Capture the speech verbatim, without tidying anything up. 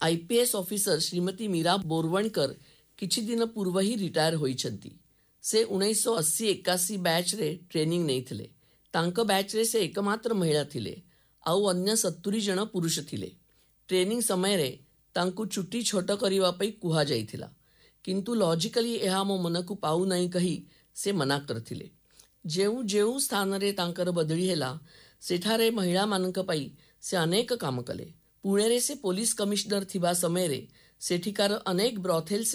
IPS officer Shrimati Meera Borwankar किछि दिन पूर्व ही रिटायर होइछंती। से उन्नीस सौ अस्सी एकासी बैच रे ट्रेनिंग नहीं थिले। तांको बैच रे से एकमात्र महिला थिले आउ अन्य सत्तरी जन पुरुष थिले। ट्रेनिंग समय रे तांको छुट्टी छोट करिवा पई कुहा जाइथिला, किंतु लॉजिकली एहा मो मन को पाऊ नहीं कही से मना करथिले। जेउ जेउ स्थान रे तांकर बदली हेला सेठारे महिला मानक पई से अनेक काम कले। पुणे रे से पुलिस कमिश्नर थिबा समय रे सेठिकार अनेक ब्रॉथेल